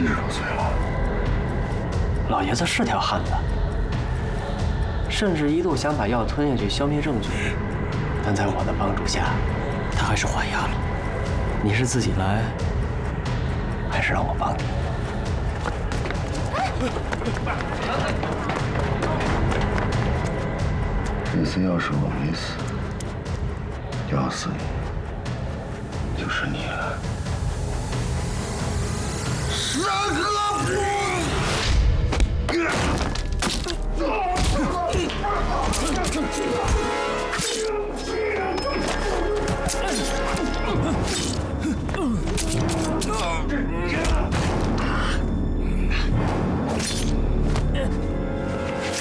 70多岁了， 老爷子是条汉子，甚至一度想把药吞下去消灭证据，但在我的帮助下，他还是还牙了。你是自己来，还是让我帮你？ 这次要是我没死，要死你就是你了。山河不！